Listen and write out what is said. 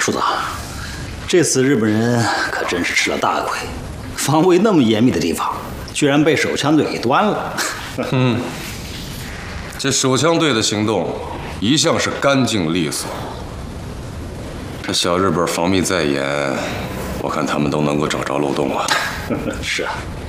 处长，这次日本人可真是吃了大亏，防卫那么严密的地方，居然被手枪队给端了。 这手枪队的行动一向是干净利索。这小日本防密再严，我看他们都能够找着漏洞啊。 是啊。